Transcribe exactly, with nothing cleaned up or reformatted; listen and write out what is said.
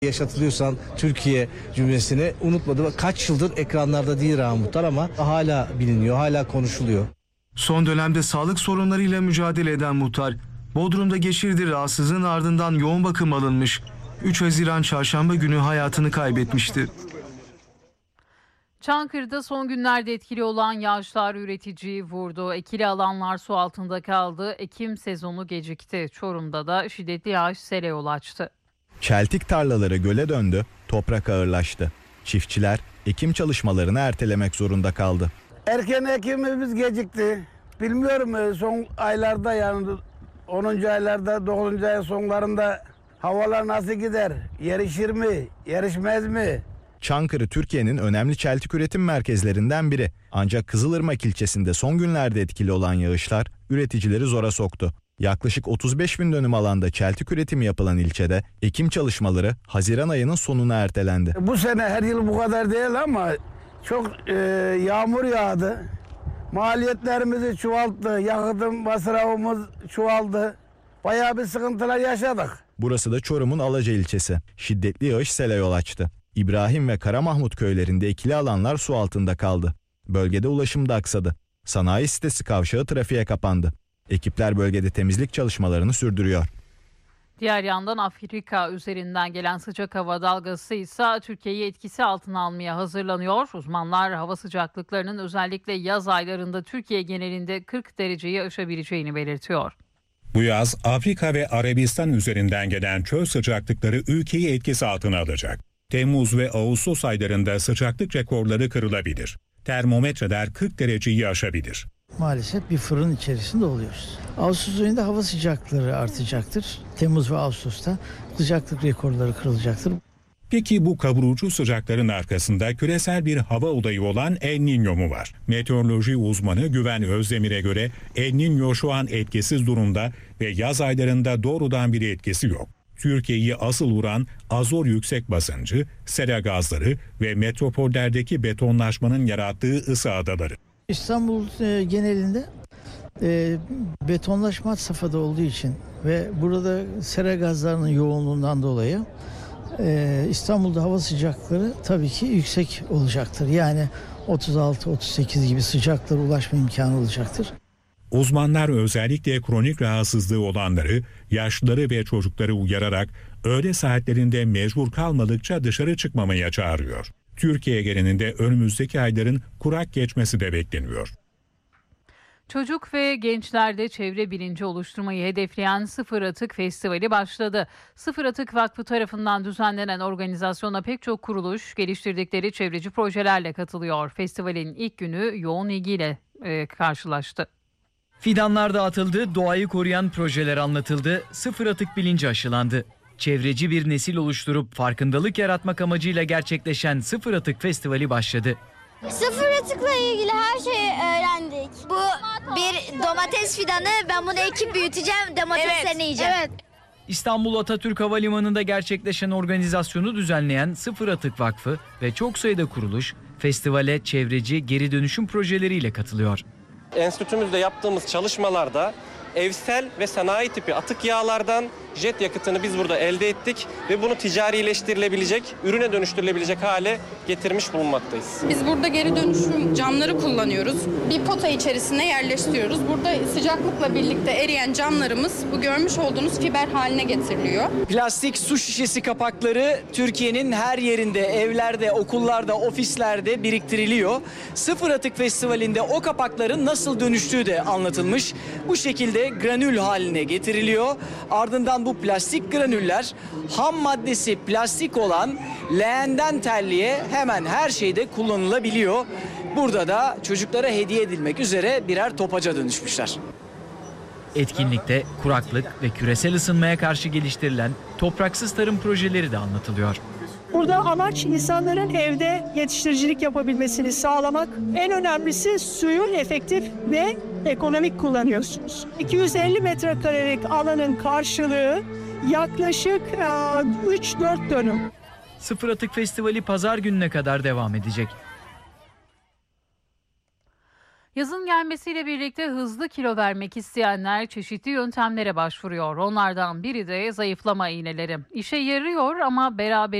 Yaşatılıyorsan Türkiye cümlesini unutmadı. Kaç yıldır ekranlarda değil Rahmutar ama hala biliniyor, hala konuşuluyor. Son dönemde sağlık sorunlarıyla mücadele eden muhtar, Bodrum'da geçirdiği rahatsızlığın ardından yoğun bakım alınmış. üç Haziran Çarşamba günü hayatını kaybetmişti. Çankırı'da son günlerde etkili olan yağışlar üreticiyi vurdu. Ekili alanlar su altında kaldı. Ekim sezonu gecikti. Çorum'da da şiddetli yağış sele yol açtı. Çeltik tarlaları göle döndü, toprak ağırlaştı. Çiftçiler ekim çalışmalarını ertelemek zorunda kaldı. Erken ekimimiz gecikti. Bilmiyorum son aylarda yani onuncu aylarda dokuzuncu ay sonlarında havalar nasıl gider? Yarışır mı? Yarışmaz mı? Çankırı Türkiye'nin önemli çeltik üretim merkezlerinden biri. Ancak Kızılırmak ilçesinde son günlerde etkili olan yağışlar üreticileri zora soktu. Yaklaşık otuz beş bin dönüm alanda çeltik üretimi yapılan ilçede ekim çalışmaları Haziran ayının sonuna ertelendi. Bu sene her yıl bu kadar değil ama çok e, yağmur yağdı. Maliyetlerimizi çoğalttı, yakıtın masrafımız çoğaldı. Bayağı bir sıkıntılar yaşadık. Burası da Çorum'un Alaca ilçesi. Şiddetli yağış sele yol açtı. İbrahim ve Karamahmut köylerinde ekili alanlar su altında kaldı. Bölgede ulaşım da aksadı. Sanayi sitesi kavşağı trafiğe kapandı. Ekipler bölgede temizlik çalışmalarını sürdürüyor. Diğer yandan Afrika üzerinden gelen sıcak hava dalgası ise Türkiye'yi etkisi altına almaya hazırlanıyor. Uzmanlar hava sıcaklıklarının özellikle yaz aylarında Türkiye genelinde kırk dereceyi aşabileceğini belirtiyor. Bu yaz Afrika ve Arabistan üzerinden gelen çöl sıcaklıkları ülkeyi etkisi altına alacak. Temmuz ve Ağustos aylarında sıcaklık rekorları kırılabilir. Termometreler kırk dereceyi aşabilir. Maalesef bir fırın içerisinde oluyoruz. Ağustos ayında hava sıcaklıkları artacaktır. Temmuz ve Ağustos'ta sıcaklık rekorları kırılacaktır. Peki bu kavurucu sıcakların arkasında küresel bir hava olayı olan El Niño mu var? Meteoroloji uzmanı Güven Özdemir'e göre El Niño şu an etkisiz durumda ve yaz aylarında doğrudan bir etkisi yok. Türkiye'yi asıl vuran azot yüksek basıncı, sera gazları ve metropollerdeki betonlaşmanın yarattığı ısı adaları. İstanbul e, genelinde e, betonlaşma had safhada olduğu için ve burada sera gazlarının yoğunluğundan dolayı e, İstanbul'da hava sıcaklıkları tabii ki yüksek olacaktır. Yani otuz altı otuz sekiz gibi sıcaklara ulaşma imkanı olacaktır. Uzmanlar özellikle kronik rahatsızlığı olanları, yaşlıları ve çocukları uyararak öğle saatlerinde mecbur kalmadıkça dışarı çıkmamaya çağırıyor. Türkiye genelinde önümüzdeki ayların kurak geçmesi de bekleniyor. Çocuk ve gençlerde çevre bilinci oluşturmayı hedefleyen Sıfır Atık Festivali başladı. Sıfır Atık Vakfı tarafından düzenlenen organizasyona pek çok kuruluş geliştirdikleri çevreci projelerle katılıyor. Festivalin ilk günü yoğun ilgiyle e, karşılaştı. Fidanlar dağıtıldı, doğayı koruyan projeler anlatıldı, sıfır atık bilinci aşılandı. Çevreci bir nesil oluşturup farkındalık yaratmak amacıyla gerçekleşen Sıfır Atık Festivali başladı. Sıfır atıkla ilgili her şeyi öğrendik. Bu bir domates fidanı, ben bunu ekip büyüteceğim, domateslerini evet, yiyeceğim. Evet. İstanbul Atatürk Havalimanı'nda gerçekleşen organizasyonu düzenleyen Sıfır Atık Vakfı ve çok sayıda kuruluş festivale çevreci geri dönüşüm projeleriyle katılıyor. Enstitümüzde yaptığımız çalışmalarda evsel ve sanayi tipi atık yağlardan jet yakıtını biz burada elde ettik ve bunu ticarileştirilebilecek, ürüne dönüştürülebilecek hale getirmiş bulunmaktayız. Biz burada geri dönüşüm camları kullanıyoruz. Bir pota içerisine yerleştiriyoruz. Burada sıcaklıkla birlikte eriyen camlarımız bu görmüş olduğunuz fiber haline getiriliyor. Plastik su şişesi kapakları Türkiye'nin her yerinde, evlerde, okullarda, ofislerde biriktiriliyor. Sıfır Atık Festivali'nde o kapakların nasıl dönüştüğü de anlatılmış. Bu şekilde granül haline getiriliyor. Ardından bu plastik granüller ham maddesi plastik olan leğenden terliğe hemen her şeyde kullanılabiliyor. Burada da çocuklara hediye edilmek üzere birer topaca dönüşmüşler. Etkinlikte kuraklık ve küresel ısınmaya karşı geliştirilen topraksız tarım projeleri de anlatılıyor. Burada amaç insanların evde yetiştiricilik yapabilmesini sağlamak. En önemlisi suyu efektif ve ekonomik kullanıyorsunuz. iki yüz elli metrekarelik alanın karşılığı yaklaşık üç dört dönüm. Sıfır Atık Festivali pazar gününe kadar devam edecek. Yazın gelmesiyle birlikte hızlı kilo vermek isteyenler çeşitli yöntemlere başvuruyor. Onlardan biri de zayıflama iğneleri. İşe yarıyor ama beraber